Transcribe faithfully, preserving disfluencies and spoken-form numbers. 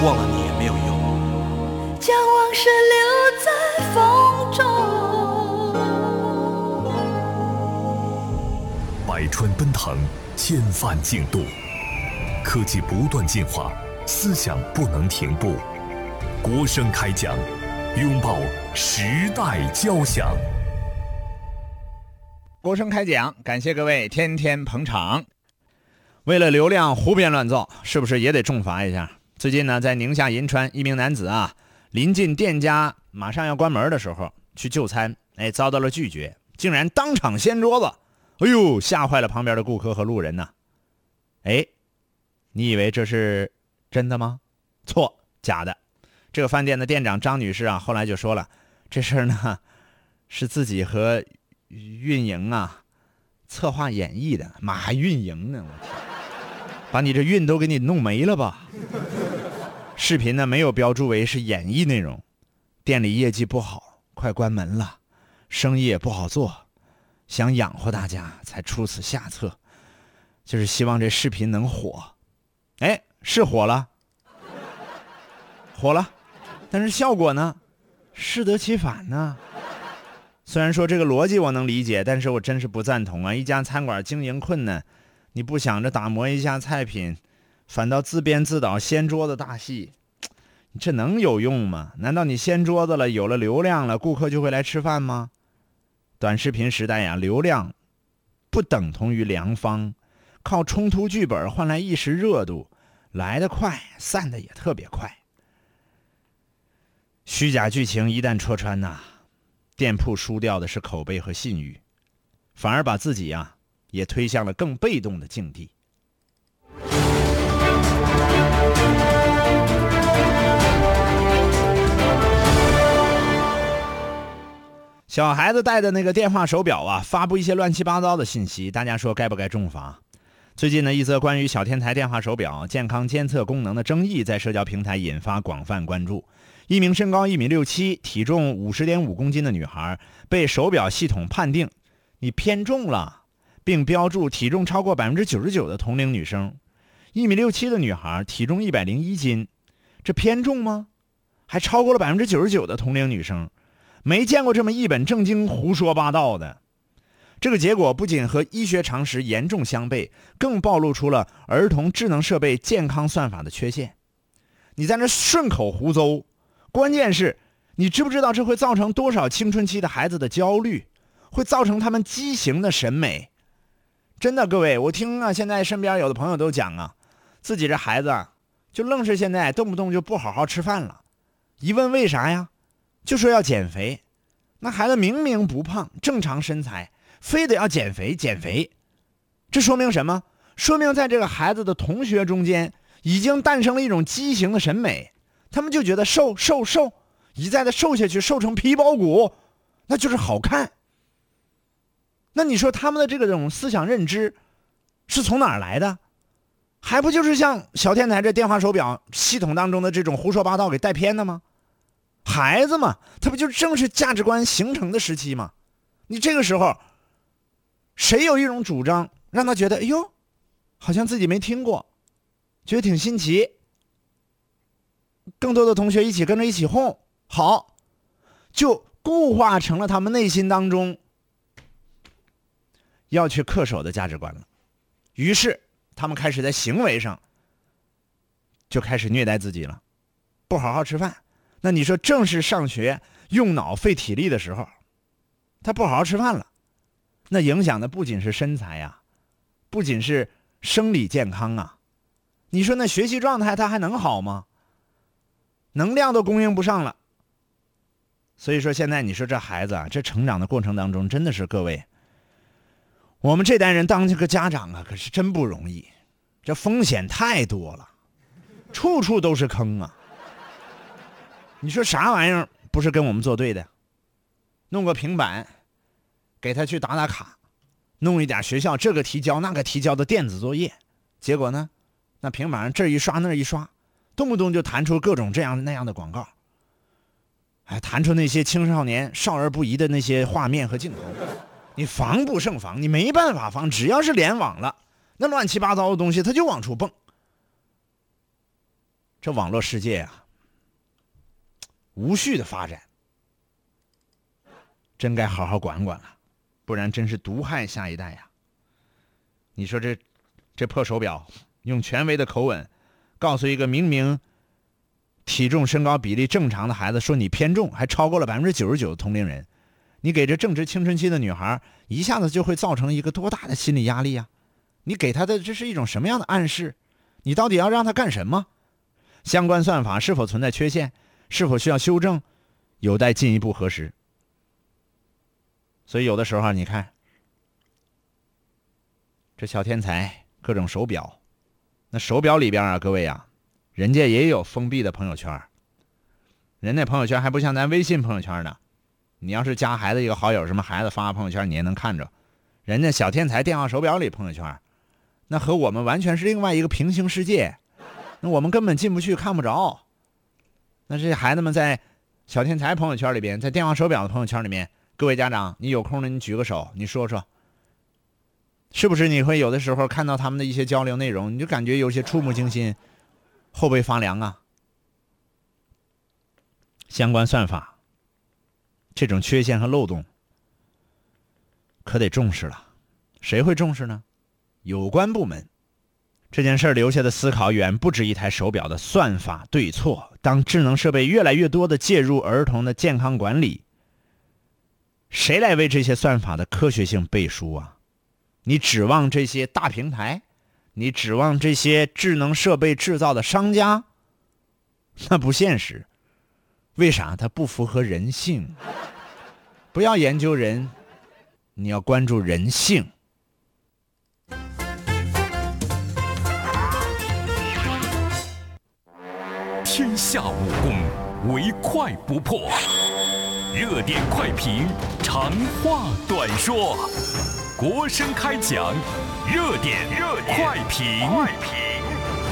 忘了你也没有用。 将往事留在风中， 百川奔腾，千帆竞渡，科技不断进化，思想不能停步。国声开讲，拥抱时代交响。 国声开讲，感谢各位天天捧场。为了流量胡编乱造，是不是也得重罚一下？最近呢，在宁夏银川，一名男子啊，临近店家马上要关门的时候去就餐，哎，遭到了拒绝，竟然当场掀桌子，哎呦，吓坏了旁边的顾客和路人呐。哎，你以为这是真的吗？错，假的。这个饭店的店长张女士啊，后来就说了，这事儿呢是自己和运营啊策划演绎的。妈还运营呢，我天，把你这运都给你弄没了吧。视频呢没有标注为是演绎内容，店里业绩不好，快关门了，生意也不好做，想养活大家才出此下策，就是希望这视频能火。哎，是火了，火了，但是效果呢适得其反呢。虽然说这个逻辑我能理解，但是我真是不赞同啊！一家餐馆经营困难，你不想着打磨一下菜品，反倒自编自导掀桌子大戏，这能有用吗？难道你掀桌子了，有了流量了，顾客就会来吃饭吗？短视频时代呀，流量不等同于良方，靠冲突剧本换来一时热度，来得快，散得也特别快。虚假剧情一旦戳穿呐，店铺输掉的是口碑和信誉，反而把自己啊也推向了更被动的境地。小孩子戴的那个电话手表啊，发布一些乱七八糟的信息，大家说该不该重罚？最近呢，一则关于小天才电话手表健康监测功能的争议在社交平台引发广泛关注。一名身高一米六七、体重五十点五公斤的女孩被手表系统判定你偏重了，并标注体重超过百分之九十九的同龄女生。一米六七的女孩体重一百零一斤，这偏重吗？还超过了百分之九十九的同龄女生，没见过这么一本正经胡说八道的。这个结果不仅和医学常识严重相悖，更暴露出了儿童智能设备健康算法的缺陷。你在那顺口胡诌，关键是你知不知道这会造成多少青春期的孩子的焦虑，会造成他们畸形的审美。真的，各位，我听啊，现在身边有的朋友都讲啊，自己这孩子啊就愣是现在动不动就不好好吃饭了，一问为啥呀，就说要减肥。那孩子明明不胖，正常身材，非得要减肥减肥，这说明什么？说明在这个孩子的同学中间已经诞生了一种畸形的审美，他们就觉得瘦瘦瘦，一再的瘦下去，瘦成皮包骨，那就是好看。那你说他们的这个种思想认知是从哪儿来的？还不就是像小天才这电话手表系统当中的这种胡说八道给带偏的吗？孩子嘛，他不就正是价值观形成的时期吗？你这个时候谁有一种主张让他觉得哎呦好像自己没听过，觉得挺新奇，更多的同学一起跟着一起哄，好，就固化成了他们内心当中要去恪守的价值观了。于是他们开始在行为上就开始虐待自己了，不好好吃饭。那你说正是上学用脑费体力的时候，他不好好吃饭了，那影响的不仅是身材呀、啊，不仅是生理健康啊，你说那学习状态他还能好吗？能量都供应不上了。所以说现在你说这孩子啊，这成长的过程当中，真的是各位，我们这代人当这个家长啊，可是真不容易，这风险太多了，处处都是坑啊。你说啥玩意儿不是跟我们作对的？弄个平板给他去打打卡，弄一点学校这个提交那个提交的电子作业，结果呢，那平板上这一刷那一刷，动不动就弹出各种这样那样的广告，还弹出那些青少年少儿不宜的那些画面和镜头。你防不胜防，你没办法防，只要是联网了，那乱七八糟的东西它就往出蹦。 这网络世界啊，无序的发展，真该好好管管了，不然真是毒害下一代呀。你说这这破手表，用权威的口吻告诉一个明明体重身高比例正常的孩子说你偏重，还超过了百分之九十九的同龄人，你给这正值青春期的女孩一下子就会造成一个多大的心理压力啊？你给她的这是一种什么样的暗示？你到底要让她干什么？相关算法是否存在缺陷？是否需要修正？有待进一步核实。所以有的时候啊，你看这小天才各种手表，那手表里边啊，各位啊，人家也有封闭的朋友圈，人家朋友圈还不像咱微信朋友圈呢。你要是加孩子一个好友，什么孩子发朋友圈你也能看着，人家小天才电话手表里朋友圈，那和我们完全是另外一个平行世界，那我们根本进不去看不着。那这些孩子们在小天才朋友圈里边，在电话手表的朋友圈里面，各位家长你有空了你举个手，你说说是不是你会有的时候看到他们的一些交流内容，你就感觉有些触目惊心，后背发凉啊。相关算法这种缺陷和漏洞可得重视了。谁会重视呢？有关部门。这件事留下的思考远不止一台手表的算法对错。当智能设备越来越多的介入儿童的健康管理，谁来为这些算法的科学性背书啊？你指望这些大平台？你指望这些智能设备制造的商家？那不现实。为啥？它不符合人性。不要研究人，你要关注人性。 天下武功，唯快不破。热点快评，长话短说。国声开讲，热点热快评。